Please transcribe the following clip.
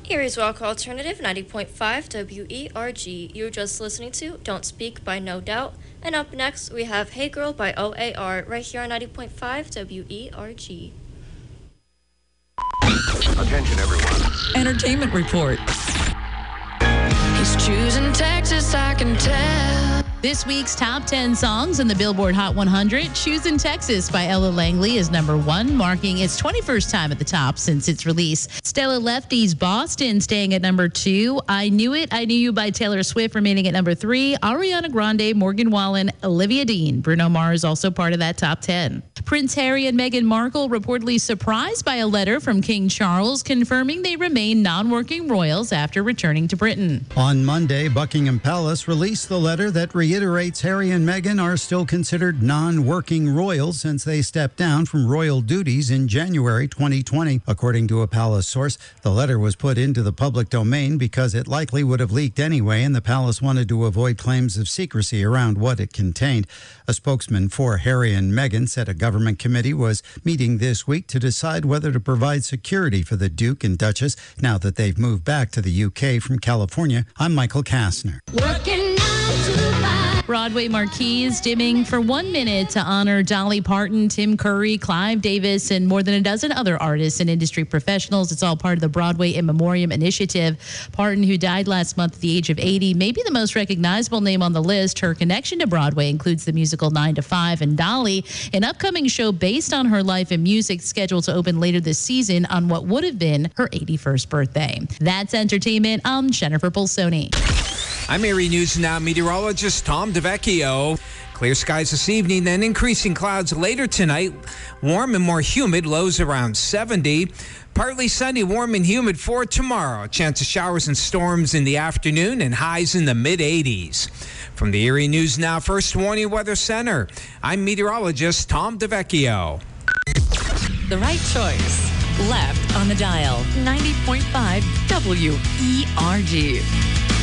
Erie's Rock Alternative 90.5 WERG. You're just listening to Don't Speak by No Doubt. And up next, we have Hey Girl by OAR right here on 90.5 WERG. Attention, everyone. Entertainment report. He's choosing Texas, I can tell. This week's top 10 songs in the Billboard Hot 100, Choosing Texas by Ella Langley is number 1, marking its 21st time at the top since its release. Stella Lefty's Boston staying at number 2. I Knew It, I Knew You by Taylor Swift remaining at number 3. Ariana Grande, Morgan Wallen, Olivia Dean. Bruno Mars also part of that top 10. Prince Harry and Meghan Markle reportedly surprised by a letter from King Charles confirming they remain non-working royals after returning to Britain. On Monday, Buckingham Palace released the letter that reiterates Harry and Meghan are still considered non-working royals since they stepped down from royal duties in January 2020. According to a palace source, the letter was put into the public domain because it likely would have leaked anyway, and the palace wanted to avoid claims of secrecy around what it contained. A spokesman for Harry and Meghan said a government committee was meeting this week to decide whether to provide security for the Duke and Duchess now that they've moved back to the UK from California. I'm Michael Kastner. Broadway marquees dimming for 1 minute to honor Dolly Parton, Tim Curry, Clive Davis, and more than a dozen other artists and industry professionals. It's all part of the Broadway In Memoriam initiative. Parton, who died last month at the age of 80, may be the most recognizable name on the list. Her connection to Broadway includes the musical 9 to 5 and Dolly, an upcoming show based on her life and music scheduled to open later this season on what would have been her 81st birthday. That's entertainment. I'm Jennifer Polsoni. I'm Erie News Now meteorologist Tom DeVecchio. Clear skies this evening, then increasing clouds later tonight. Warm and more humid, lows around 70. Partly sunny, warm and humid for tomorrow. Chance of showers and storms in the afternoon and highs in the mid-80s. From the Erie News Now First Warning Weather Center, I'm meteorologist Tom DeVecchio. The right choice. Left on the dial. 90.5 WERG.